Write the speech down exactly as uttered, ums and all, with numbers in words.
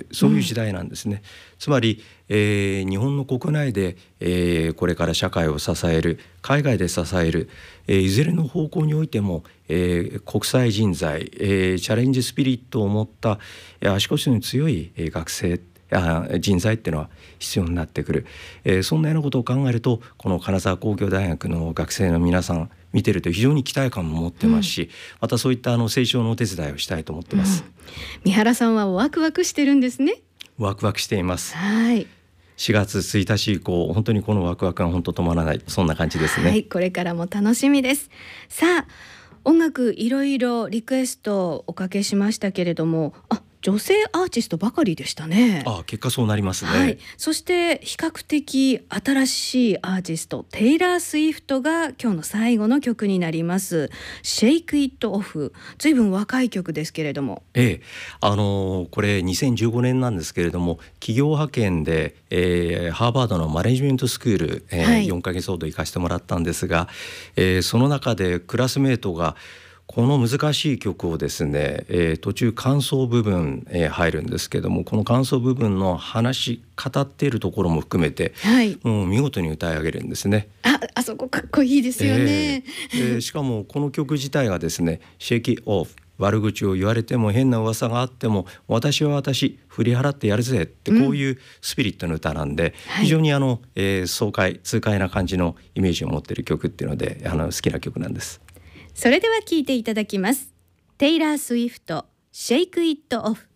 る、そういう時代なんですね、うん、つまり、えー、日本の国内で、えー、これから社会を支える、海外で支える、えー、いずれの方向においても、えー、国際人材、えー、チャレンジスピリットを持った足腰の強い学生あ人材っていうのは必要になってくる、えー、そんなようなことを考えると、この金沢工業大学の学生の皆さん見てると非常に期待感も持ってますし、うん、またそういったあの成長のお手伝いをしたいと思ってます、うん、 三原さんはワクワクしてるんですね。 ワクワクしています。 はい、 しがつついたち以降、本当にこのワクワクが本当止まらない、そんな感じですね。 はい、これからも楽しみです。さあ、音楽いろいろリクエストおかけしましたけれども、あ、女性アーティストばかりでしたね。 ああ、結果そうなりますね、 はい、そして比較的新しいアーティストテイラー・スウィフトが今日の最後の曲になります。 Shake It Off、 随分若い曲ですけれども、 ええ、あのー、これにせんじゅうごねんなんですけれども、企業派遣で、えー、ハーバードのマネジメントスクール、えーはい、よんかげつほど行かせてもらったんですが、えー、その中でクラスメートがこの難しい曲をですね、えー、途中間奏部分、えー、入るんですけども、この間奏部分の話語っているところも含めて、はい、もう見事に歌い上げるんですね。 あ、あそこかっこいいですよね、 えーえー、しかもこの曲自体がですね、Shake It Off、悪口を言われても変な噂があっても私は私振り払ってやるぜって、こういうスピリットの歌なんで、うん、非常にあの、えー、爽快痛快な感じのイメージを持っている曲っていうので、あの好きな曲なんです。 それでは聴いていただきます。テイラー・スウィフト Shake It Off。